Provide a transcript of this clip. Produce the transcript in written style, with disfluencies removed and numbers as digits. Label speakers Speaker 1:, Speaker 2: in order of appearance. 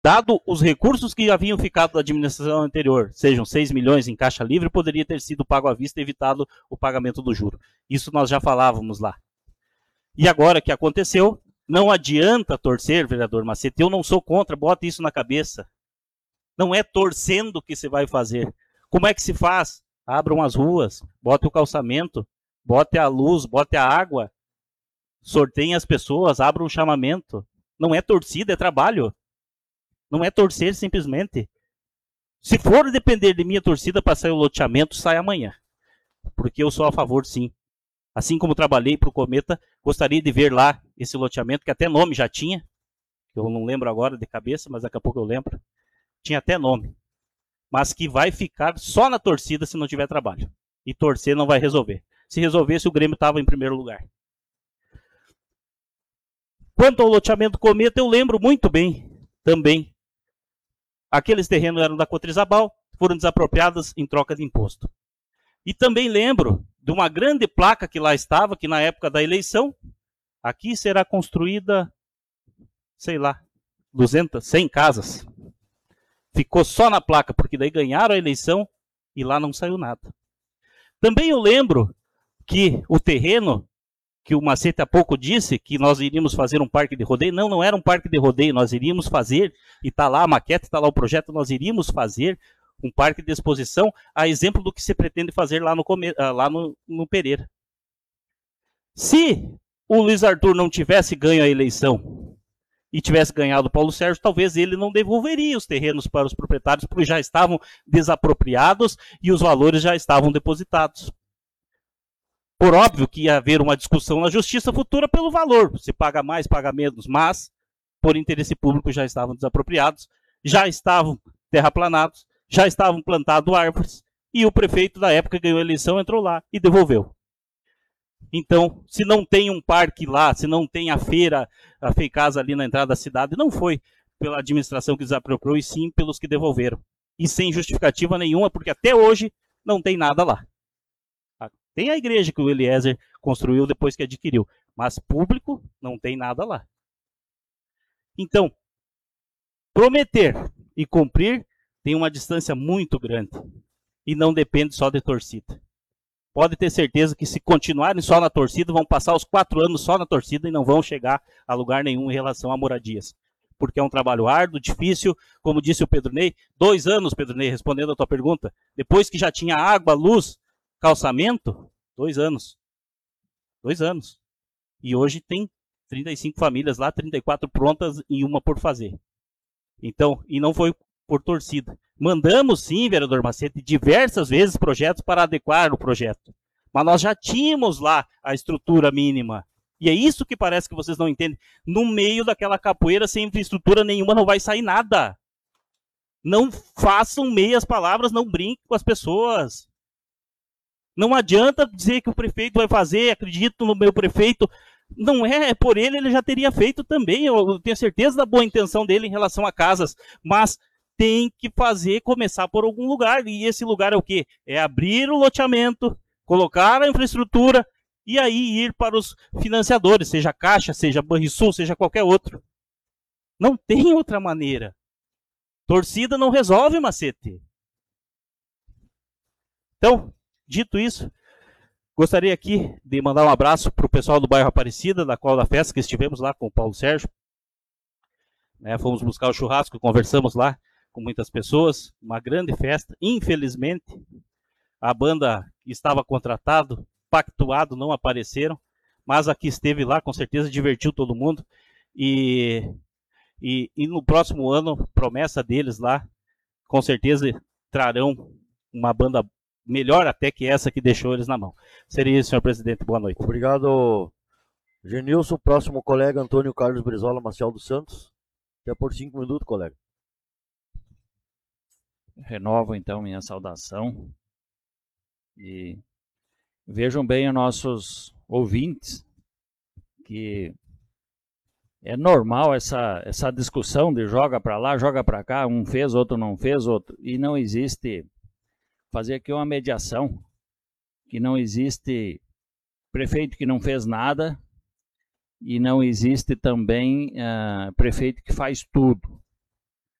Speaker 1: Dado os recursos que haviam ficado da administração anterior, sejam 6 milhões em caixa livre, poderia ter sido pago à vista e evitado o pagamento do juro. Isso nós já falávamos lá. E agora que aconteceu, não adianta torcer, vereador Macete, eu não sou contra, bota isso na cabeça. Não é torcendo que se vai fazer. Como é que se faz? Abram as ruas, bote o calçamento, bote a luz, bote a água, sorteiem as pessoas, abram o chamamento. Não é torcida, é trabalho. Não é torcer simplesmente. Se for depender de minha torcida para sair o loteamento, sai amanhã. Porque eu sou a favor, sim. Assim como trabalhei para o Cometa, gostaria de ver lá esse loteamento, que até nome já tinha. Eu não lembro agora de cabeça, mas daqui a pouco eu lembro. Tinha até nome. Mas que vai ficar só na torcida se não tiver trabalho. E torcer não vai resolver. Se resolvesse, o Grêmio estava em primeiro lugar. Quanto ao loteamento Cometa, eu lembro muito bem também. Aqueles terrenos eram da Cotrizabal, foram desapropriados em troca de imposto. E também lembro de uma grande placa que lá estava, que na época da eleição, aqui será construída, sei lá, 200, 100 casas. Ficou só na placa, porque daí ganharam a eleição e lá não saiu nada. Também eu lembro que o terreno, que o Macete há pouco disse, que nós iríamos fazer um parque de rodeio, não era um parque de rodeio, nós iríamos fazer, e está lá a maquete, está lá o projeto, nós iríamos fazer um parque de exposição, a exemplo do que se pretende fazer lá no Pereira. Se o Luiz Arthur não tivesse ganho a eleição e tivesse ganhado o Paulo Sérgio, talvez ele não devolveria os terrenos para os proprietários, porque já estavam desapropriados e os valores já estavam depositados. Por óbvio que ia haver uma discussão na justiça futura pelo valor, se paga mais, paga menos, mas por interesse público já estavam desapropriados, já estavam terraplanados, já estavam plantados árvores, e o prefeito da época ganhou a eleição, entrou lá e devolveu. Então, se não tem um parque lá, se não tem a feira, a Feicasa ali na entrada da cidade, não foi pela administração que desapropriou, e sim pelos que devolveram. E sem justificativa nenhuma, porque até hoje não tem nada lá. Tem a igreja que o Eliezer construiu depois que adquiriu, mas público não tem nada lá. Então, prometer e cumprir tem uma distância muito grande e não depende só de torcida. Pode ter certeza que se continuarem só na torcida, vão passar os 4 anos só na torcida e não vão chegar a lugar nenhum em relação a moradias. Porque é um trabalho árduo, difícil, como disse o Pedro Ney, 2 anos, Pedro Ney, respondendo a tua pergunta, depois que já tinha água, luz, calçamento, 2 anos. 2 anos. E hoje tem 35 famílias lá, 34 prontas e uma por fazer. Então, e não foi por torcida. Mandamos sim, vereador Macete, diversas vezes projetos para adequar o projeto. Mas nós já tínhamos lá a estrutura mínima. E é isso que parece que vocês não entendem. No meio daquela capoeira, sem infraestrutura nenhuma, não vai sair nada. Não façam meias palavras, não brinquem com as pessoas. Não adianta dizer que o prefeito vai fazer, acredito no meu prefeito. Não é por ele já teria feito também. Eu tenho certeza da boa intenção dele em relação a casas. Mas tem que fazer, começar por algum lugar. E esse lugar é o quê? É abrir o loteamento, colocar a infraestrutura e aí ir para os financiadores, seja Caixa, seja Banrisul, seja qualquer outro. Não tem outra maneira. Torcida não resolve, Macete. Então, dito isso, gostaria aqui de mandar um abraço para o pessoal do bairro Aparecida, da qual da festa que estivemos lá com o Paulo Sérgio. Fomos buscar o churrasco, conversamos lá com muitas pessoas, uma grande festa. Infelizmente, a banda que estava contratado, pactuado, não apareceram, mas a que esteve lá com certeza divertiu todo mundo. E no próximo ano, promessa deles lá, com certeza trarão uma banda melhor até que essa que deixou eles na mão. Seria isso, senhor presidente. Boa noite.
Speaker 2: Obrigado, Genilson. Próximo colega, Antônio Carlos Brizola Maciel dos Santos. Até por 5 minutos, colega.
Speaker 3: Renovo, então, minha saudação. E vejam bem os nossos ouvintes que é normal essa discussão de joga para lá, joga para cá, um fez, outro não fez, outro. E não existe, fazer aqui uma mediação, que não existe prefeito que não fez nada e não existe também prefeito que faz tudo.